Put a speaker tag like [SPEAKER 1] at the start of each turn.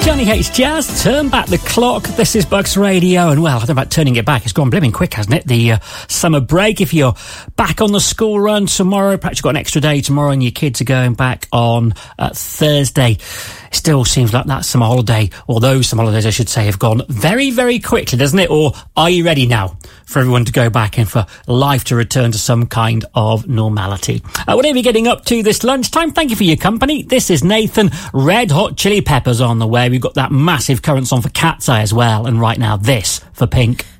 [SPEAKER 1] Johnny Hates Jazz, Turn Back the Clock. This is Bucks Radio, and well, I don't know about turning it back. It's gone blimmin' quick, hasn't it? The summer break. If you're back on the school run tomorrow, perhaps you've got an extra day tomorrow and your kids are going back on Thursday. It still seems like that summer holiday, or those summer holidays, I should say, have gone very, very quickly, doesn't it? Or are you ready now for everyone to go back and for life to return to some kind of normality? Whatever you're getting up to this lunchtime, thank you for your company. This is Nathan. Red Hot Chili Peppers on the way. We've got that massive current song for Cat's Eye as well. And right now, this for Pink.